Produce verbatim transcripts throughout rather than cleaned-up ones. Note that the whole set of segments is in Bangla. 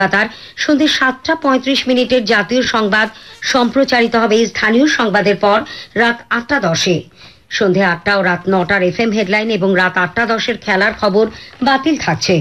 কলকাতার সন্ধ্যে সাতটা পঁয়ত্রিশ মিনিটের জাতীয় সংবাদ সম্প্রচারিত হবে স্থানীয় সংবাদের পর রাত আটটা দশে। সন্ধ্যে আটটা ও রাত নটার এফ এম হেডলাইন এবং রাত আটটা দশের খেলার খবর বাতিল থাকছে।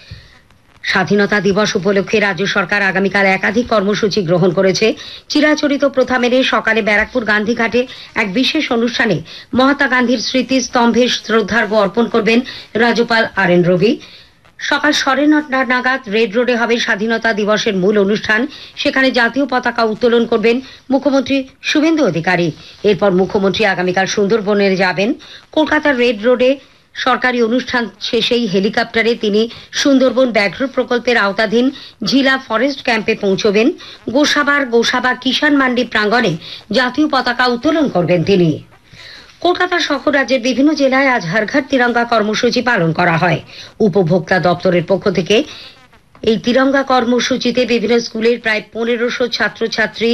স্বাধীনতা দিবস উপলক্ষে রাজ্য সরকার আগামীকাল একাধিক কর্মসূচি গ্রহণ করেছে। চিরাচরিত প্রথা মেনে সকালে ব্যারাকপুর গান্ধীঘাটে এক বিশেষ অনুষ্ঠানে মহাত্মা গান্ধীর স্মৃতিস্তম্ভে শ্রদ্ধার্ঘ্য অর্পণ করবেন রাজ্যপাল আর এন রবি। সকাল সাড়ে নটা নাগাদ রেড রোডে হবে স্বাধীনতা দিবসের মূল অনুষ্ঠান। সেখানে জাতীয় পতাকা উত্তোলন করবেন মুখ্যমন্ত্রী শুভেন্দু অধিকারী। এরপর মুখ্যমন্ত্রী আগামীকাল সুন্দরবনে যাবেন। কলকাতার রেড রোডে সরকারি অনুষ্ঠান শেষেই হেলিকপ্টারে তিনি সুন্দরবন ব্যাঘ্র প্রকল্পের আওতাধীন ঝিলা ফরেস্ট ক্যাম্পে পৌঁছবেন। গোসাবার গোসাবা কিষাণ মান্ডি প্রাঙ্গণে জাতীয় পতাকা উত্তোলন করবেন তিনি। কলকাতা সহ রাজ্যের বিভিন্ন জেলায় আজ হর ঘর তিরঙ্গা কর্মসূচি পালন করা হয়। উপভোক্তা দপ্তরের পক্ষ থেকে এই তিরঙ্গা কর্মসূচিতে বিভিন্ন স্কুলের প্রায় পনেরোশো ছাত্রছাত্রী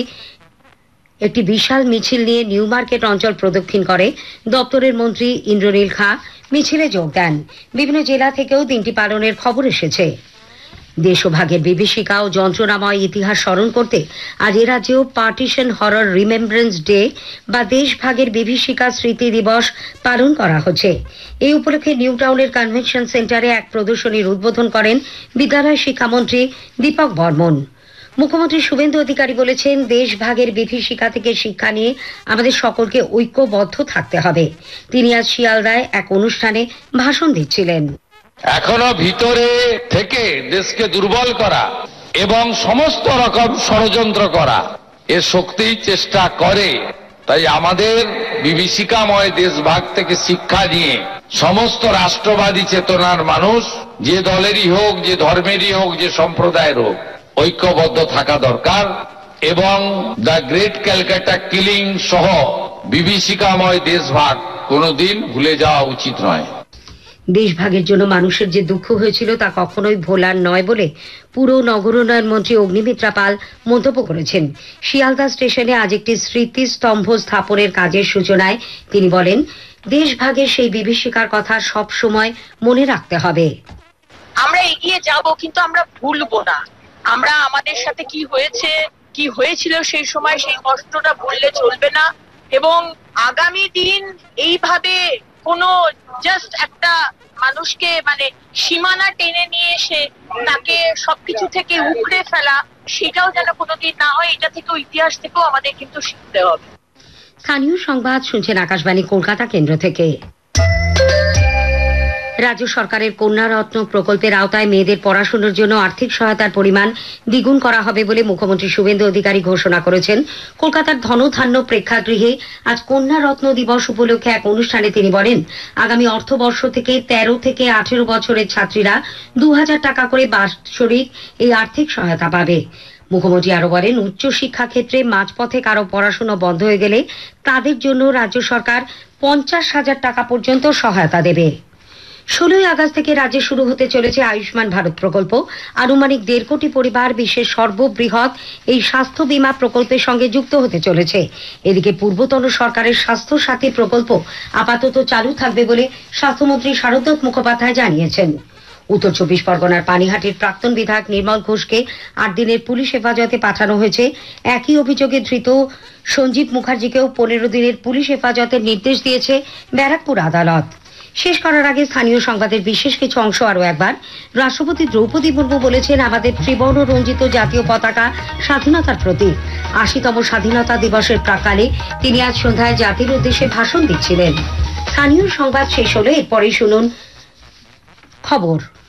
একটি বিশাল মিছিল নিয়ে নিউ মার্কেট অঞ্চল প্রদক্ষিণ করে। দপ্তরের মন্ত্রী ইন্দ্রনীল খাঁ মিছিলে যোগ দেন। বিভিন্ন জেলা থেকেও দিনটি পালনের খবর এসেছে। দেশভাগের বিভীষিকা ও যন্ত্রণাময় ইতিহাস স্মরণ করতে আজ এ রাজ্যেও পার্টিশন হরর রিমেম্বারেন্স ডে বা দেশভাগের বিভীষিকা স্মৃতি দিবস পালন করা হচ্ছে। এই উপলক্ষে নিউ টাউনের কনভেনশন সেন্টারে এক প্রদর্শনীর উদ্বোধন করেন বিদ্যালয় শিক্ষামন্ত্রী দীপক বর্মন। মুখ্যমন্ত্রী শুভেন্দু অধিকারী বলেছেন, দেশভাগের বিভীষিকা থেকে শিক্ষা নিয়ে আমাদের সকলকে ঐক্যবদ্ধ থাকতে হবে। তিনি আজ শিয়ালদায় এক অনুষ্ঠানে ভাষণ দিচ্ছিলেন। এখনো ভিতরে থেকে দেশকে দুর্বল করা এবং সমস্ত রকম ষড়যন্ত্র করা এর শক্তি চেষ্টা করে। তাই আমাদের বিভীষিকাময় দেশভাগ থেকে শিক্ষা নিয়ে সমস্ত রাষ্ট্রবাদী চেতনার মানুষ, যে দলেরই হোক, যে ধর্মেরই হোক, যে সম্প্রদায়ের হোক, ঐক্যবদ্ধ থাকা দরকার এবং দ্য গ্রেট ক্যালকাটা কিলিং সহ বিভীষিকাময় দেশভাগ কোনোদিন ভুলে যাওয়া উচিত নয়। দেশভাগের জন্য মানুষের যে দুঃখ হয়েছিল তা কখনোই ভোলার নয় বলে পুর নগরোন্নয়ন মন্ত্রী অগ্নিমিত্রা পাল মন্তব্য করেছেন। শিয়ালদা স্টেশনে আজ একটি স্মৃতিস্তম্ভ স্থাপনের কাজের সূচনায় তিনি বলেন, দেশভাগের সেই বিভীষিকার কথা সব সময় মনে রাখতে হবে। আমরা এগিয়ে যাব, কিন্তু আমরা ভুলবো না। আমরা আমাদের সাথে কি হয়েছে, কি হয়েছিল সেই সময়, সেই কষ্টটা ভুললে চলবে না। এবং আগামী দিন এইভাবে কোনো জাস্ট একটা মানুষকে মানে সীমানা টেনে নিয়ে এসে তাকে সবকিছু থেকে উপড়ে ফেলা, সেটাও যেন কোনোদিন না হয়। এটা থেকেও, ইতিহাস থেকেও আমাদের কিন্তু শিখতে হবে। স্থানীয় সংবাদ শুনছেন আকাশবাণী কলকাতা কেন্দ্র থেকে। রাজ্য সরকারের কন্যারত্ন প্রকল্পের আওতায় মেয়েদের পড়াশোনার জন্য আর্থিক সহায়তার পরিমাণ দ্বিগুণ করা হবে বলে মুখ্যমন্ত্রী শুভেন্দু অধিকারী ঘোষণা করেছেন। কলকাতার ধনধান্য প্রেক্ষাগৃহে আজ কন্যারত্ন দিবস উপলক্ষে এক অনুষ্ঠানে তিনি বলেন, আগামী অর্থবর্ষ থেকে তেরো থেকে আঠেরো বছরের ছাত্রীরা দু হাজার টাকা করে বাৎসরিক এই আর্থিক সহায়তা পাবে। মুখ্যমন্ত্রী আরো বলেন, উচ্চশিক্ষা ক্ষেত্রে মাঝপথে কারো পড়াশোনা বন্ধ হয়ে গেলে তাদের জন্য রাজ্য সরকার পঞ্চাশ হাজার টাকা পর্যন্ত সহায়তা দেবে। ষোলোই আগস্ট থেকে রাজ্যে শুরু হতে চলেছে আয়ুষ্মান ভারত প্রকল্প। আনুমানিক দেড় কোটি পরিবার বিশ্বের সর্ববৃহৎ এই স্বাস্থ্য বীমা প্রকল্পের সঙ্গে যুক্ত হতে চলেছে। এদিকে পূর্বতন সরকারের স্বাস্থ্য সাথী প্রকল্প আপাতত চালু থাকবে বলে স্বাস্থ্যমন্ত্রী শারদত্ত মুখোপাধ্যায় জানিয়েছেন। উত্তর চব্বিশ পরগনার পানিহাটির প্রাক্তন বিধায়ক নির্মল ঘোষকে আট দিনের পুলিশ হেফাজতে পাঠানো হয়েছে। একই অভিযোগে ধৃত সঞ্জীব মুখার্জিকেও পনেরো দিনের পুলিশ হেফাজতের নির্দেশ দিয়েছে ব্যারাকপুর আদালত। শেষ করার আগে স্থানীয় সংবাদের বিশেষ কিছু অংশ আরো একবার। রাষ্ট্রপতি দ্রৌপদী মুর্মু বলেছেন, আমাদের ত্রিবর্ণ রঞ্জিত জাতীয় পতাকা স্বাধীনতার প্রতীক। আশিতম স্বাধীনতা দিবসের প্রাক্কালে তিনি আজ সন্ধ্যায় জাতির উদ্দেশ্যে ভাষণ দিচ্ছিলেন। স্থানীয় সংবাদ শেষ হলে এরপরেই শুনুন খবর।